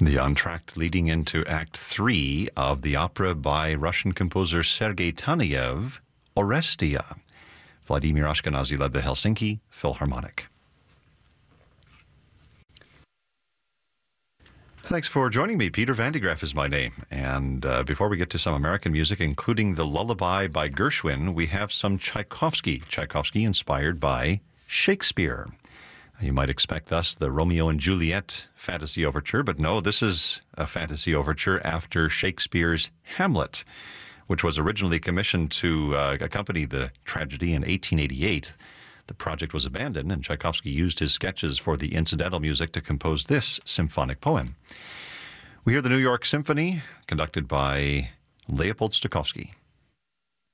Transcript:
The entr'acte leading into Act 3 of the opera by Russian composer Sergei Taneyev, Orestia. Vladimir Ashkenazy led the Helsinki Philharmonic. Thanks for joining me. Peter Van de Graaff is my name. And before we get to some American music, including the Lullaby by Gershwin, we have some Tchaikovsky. Tchaikovsky inspired by Shakespeare. You might expect thus the Romeo and Juliet fantasy overture, but no, this is a fantasy overture after Shakespeare's Hamlet, which was originally commissioned to accompany the tragedy in 1888. The project was abandoned, and Tchaikovsky used his sketches for the incidental music to compose this symphonic poem. We hear the New York Symphony, conducted by Leopold Stokowski.